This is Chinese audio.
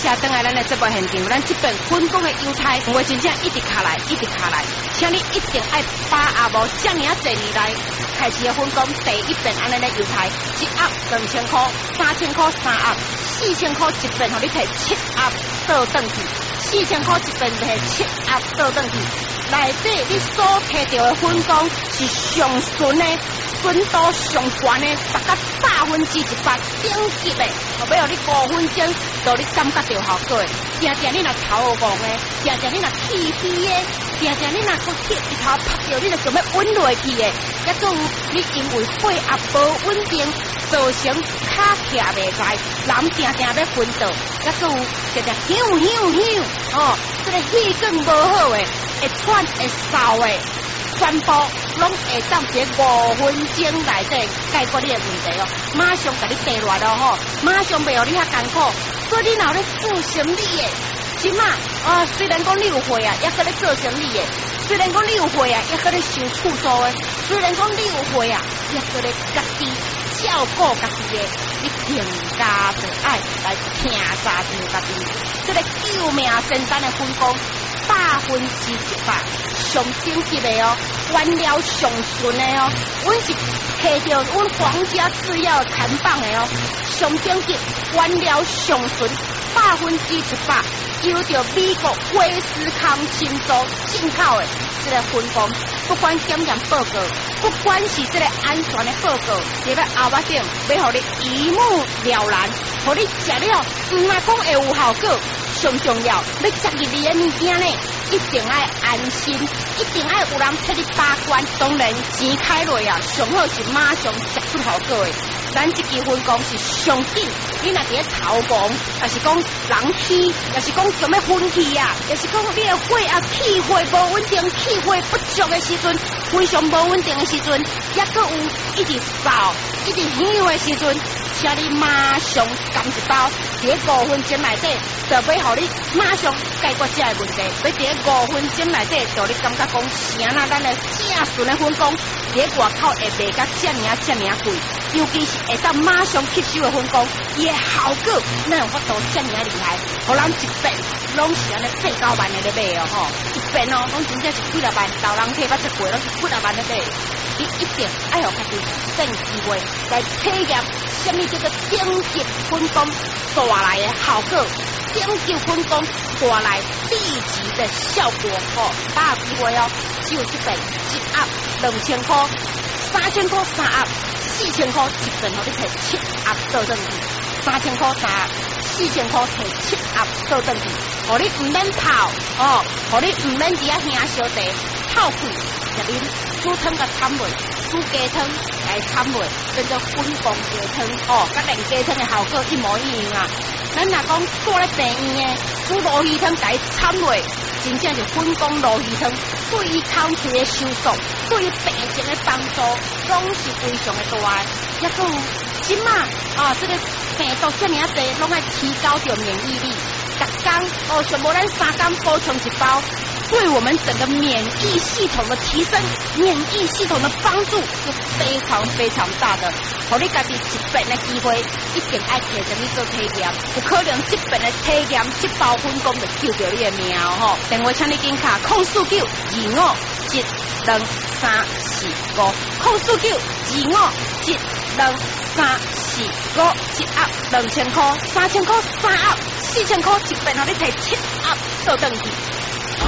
车登来咱的节目现场，咱这边分工的优菜，我真正一直卡来，一直卡来，请你一定爱把握无这么啊侪年来开始的分工，第一遍安尼咧优菜，一盒2000块，3000块3盒，4000块一遍，互你摕7盒倒转去，4000块一遍摕7盒倒转去，内底你所摕到的分工是上纯的。纯度上悬的，达到100%，顶级的，后尾互你5分钟，就你感觉到效果的。正正你若头晕的，正正你若气飞的，正正你若去气一头拍着，你就想要稳落去的。抑搁有你因为血压无稳定，造成脚徛袂在，人定定要昏倒。抑搁有常常响，这个气管无好的，会喘会嗽的。全部拢会当一个5分钟内底解决你的问题哦，马上甲你地落咯吼，马上袂互你遐艰苦。所以你若咧做生理的，即马虽然讲你有血啊，也搁咧做生理的；虽然讲你有血啊，也搁咧受厝租的；虽然讲你有血啊，也搁咧家己照顾家己的，你更加就爱来听啥听家己。这个救命仙丹的分工，100%上顶级的哦，原料上纯的哦，阮是摕到阮皇家制药看榜的哦，上顶级原料上纯，100%，由着美国威斯康星州进口的这个分工，不管检验报告，不管是这个安全的报告，这个后巴顶要互你一目了然，互你食了，唔係講會有效果。上重要，要食入你的物件呢，一定爱安心，一定爱有人替你把关。当然，钱开落啊，上好是马上食出效果的。咱这支分工是上紧，你若伫咧头忙，也是讲人气，也是讲想要分气啊，也是讲你的血啊气血无稳定，气血不足的时阵，非常无稳定的时阵，也搁有一直扫、一直响的时阵，请你马上含一包，伫咧5分钟内底，就要互你马上解决这个问题。要伫咧5分钟内底，就你感觉讲，啥啦，咱的正顺的分工，伫咧外口会卖甲这么贵，尤其是会当马上吸收的分工，伊的效果哪有法度这么厉害？互人一遍拢是安尼8-9万的咧买哦吼，一遍哦，拢真正是几十万，老人摕捌一过，拢是几十万咧买。你一定爱互家己等机会来体验什么叫做顶级分工带来的效果，顶级分工带来立即的效果哦，把握机会哦，只有这遍一盒2000块，3000块3盒，4000块一遍，互你摕7盒倒转去，3000块3盒，4000块摕7盒倒转去，互你唔免泡哦，互你唔免伫遐兄烧茶泡开。食啉煮汤甲掺落，煮鸡汤来掺落，变做粉光鸡汤哦，甲炼鸡汤的效果一模一样啊。咱若讲住咧病院的煮鲈鱼汤，甲伊掺落，真正是粉光鲈鱼汤，对于空气的收缩，对于病情的帮助，拢是非常的大的。抑搁有即马这个病毒这么济，拢爱提高着免疫力。逐天全部咱3天补充一包。对我们整个免疫系统的提升、免疫系统的帮助是非常非常大的。互你家己一遍的机会，一定爱摕着你做体验，有可能这遍的体验，这包分工就救着你的命吼！电话请你紧卡04925722345，04925722345，一盒2000块，3000块3盒，4000块一遍，互你摕7盒倒转去。